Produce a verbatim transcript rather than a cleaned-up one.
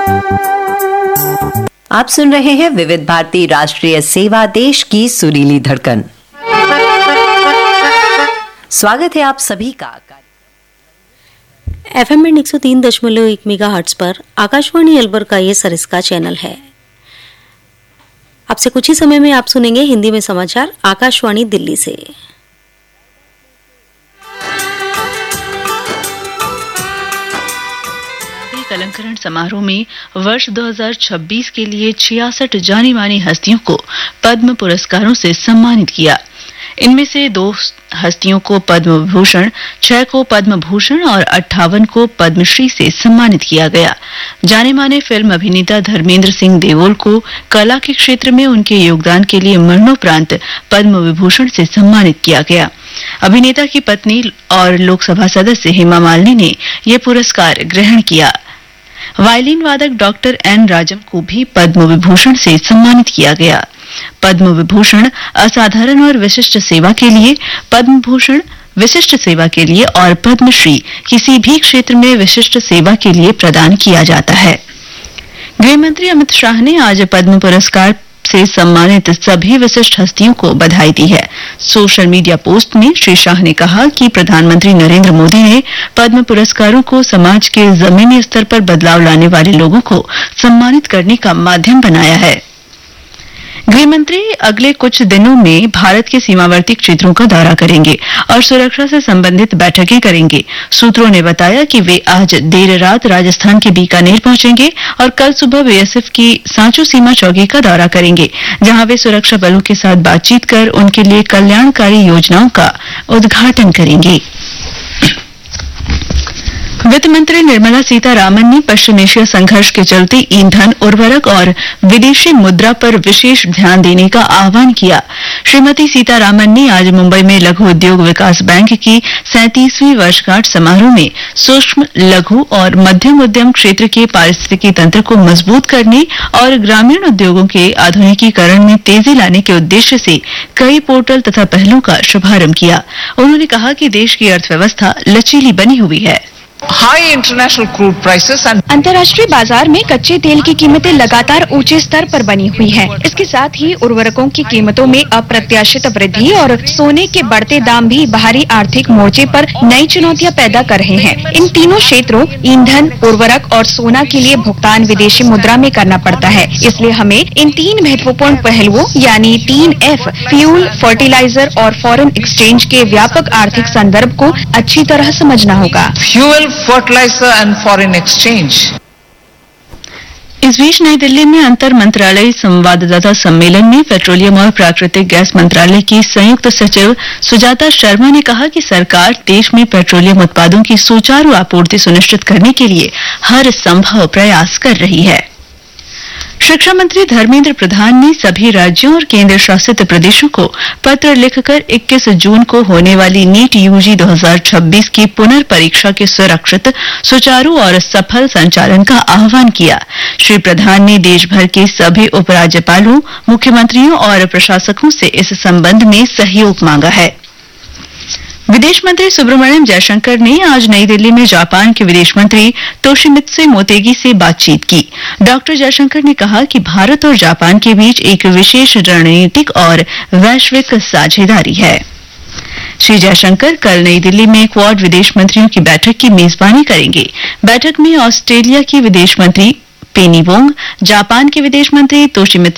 आप सुन रहे हैं विविध भारती राष्ट्रीय सेवा, देश की सुरीली धड़कन। स्वागत है आप सभी का एफएम में एक सौ तीन दशमलव एक मेगाहर्ट्ज पर आकाशवाणी अलवर का ये सरिस्का चैनल है। आपसे कुछ ही समय में आप सुनेंगे हिंदी में समाचार आकाशवाणी दिल्ली से। अलंकरण समारोह में वर्ष दो हज़ार छब्बीस के लिए छियासठ जानी मानी हस्तियों को पद्म पुरस्कारों से सम्मानित किया। इनमें से दो हस्तियों को पद्म विभूषण, छह को पद्म भूषण और अट्ठावन को पद्मश्री से सम्मानित किया गया। जाने माने फिल्म अभिनेता धर्मेंद्र सिंह देओल को कला के क्षेत्र में उनके योगदान के लिए मरणोपरांत पद्म विभूषण से सम्मानित किया गया। अभिनेता की पत्नी और लोकसभा सदस्य हेमा मालिनी ने यह पुरस्कार ग्रहण किया। वायलिन वादक डॉक्टर एन राजम को भी पद्म विभूषण से सम्मानित किया गया। पद्म विभूषण असाधारण और विशिष्ट सेवा के लिए, पद्म भूषण विशिष्ट सेवा के लिए और पद्मश्री किसी भी क्षेत्र में विशिष्ट सेवा के लिए प्रदान किया जाता है। गृह मंत्री अमित शाह ने आज पद्म पुरस्कार से सम्मानित सभी विशिष्ट हस्तियों को बधाई दी है। सोशल मीडिया पोस्ट में श्री शाह ने कहा कि प्रधानमंत्री नरेंद्र मोदी ने पद्म पुरस्कारों को समाज के जमीनी स्तर पर बदलाव लाने वाले लोगों को सम्मानित करने का माध्यम बनाया है। गृह मंत्री अगले कुछ दिनों में भारत के सीमावर्ती क्षेत्रों का दौरा करेंगे और सुरक्षा से संबंधित बैठकें करेंगे। सूत्रों ने बताया कि वे आज देर रात राजस्थान के बीकानेर पहुंचेंगे और कल सुबह बीएसएफ की सांचू सीमा चौकी का दौरा करेंगे, जहां वे सुरक्षा बलों के साथ बातचीत कर उनके लिए कल्याणकारी योजनाओं का उद्घाटन करेंगे। वित्त मंत्री निर्मला सीतारामन ने पश्चिम एशिया संघर्ष के चलते ईंधन, उर्वरक और विदेशी मुद्रा पर विशेष ध्यान देने का आह्वान किया। श्रीमती सीतारामन ने आज मुंबई में लघु उद्योग विकास बैंक की सैंतीसवीं वर्षगांठ समारोह में सूक्ष्म, लघु और मध्यम उद्यम क्षेत्र के पारिस्थितिकी तंत्र को मजबूत करने और ग्रामीण उद्योगों के आधुनिकीकरण में तेजी लाने के उद्देश्य से कई पोर्टल तथा पहलों का शुभारंभ किया। उन्होंने कहा कि देश की अर्थव्यवस्था लचीली बनी हुई है। High international crude prices and अंतर्राष्ट्रीय बाजार में कच्चे तेल की कीमतें लगातार ऊंचे स्तर पर बनी हुई हैं। इसके साथ ही उर्वरकों की कीमतों में अप्रत्याशित वृद्धि और सोने के बढ़ते दाम भी बाहरी आर्थिक मोर्चे पर नई चुनौतियां पैदा कर रहे हैं। इन तीनों क्षेत्रों ईंधन, उर्वरक और सोना के लिए भुगतान विदेशी मुद्रा में करना पड़ता है। इसलिए हमें इन तीन महत्वपूर्ण पहलुओं यानी तीन एफ फ्यूल, फर्टिलाइजर और फॉरेन एक्सचेंज के व्यापक आर्थिक संदर्भ को अच्छी तरह समझना होगा। fuel, fertilizer and foreign exchange. इस बीच नई दिल्ली में अंतर मंत्रालय संवाददाता सम्मेलन में पेट्रोलियम और प्राकृतिक गैस मंत्रालय की संयुक्त सचिव सुजाता शर्मा ने कहा कि सरकार देश में पेट्रोलियम उत्पादों की सुचारू आपूर्ति सुनिश्चित करने के लिए हर संभव प्रयास कर रही है। शिक्षा मंत्री धर्मेंद्र प्रधान ने सभी राज्यों और केंद्र शासित प्रदेशों को पत्र लिखकर इक्कीस जून को होने वाली नीट यूजी दो हज़ार छब्बीस की पुनर्परीक्षा के सुरक्षित, सुचारू और सफल संचालन का आह्वान किया। श्री प्रधान ने देश भर के सभी उपराज्यपालों, मुख्यमंत्रियों और प्रशासकों से इस संबंध में सहयोग मांगा है। विदेश मंत्री सुब्रमण्यम जयशंकर ने आज नई दिल्ली में जापान के विदेश मंत्री तोशिमित्सु मोतेगी से बातचीत की। डॉक्टर जयशंकर ने कहा कि भारत और जापान के बीच एक विशेष रणनीतिक और वैश्विक साझेदारी है। श्री जयशंकर कल नई दिल्ली में क्वाड विदेश मंत्रियों की बैठक की मेजबानी करेंगे। बैठक में ऑस्ट्रेलिया की विदेश मंत्री पेनी वोंग, जापान के विदेश मंत्री तोशिमित्सु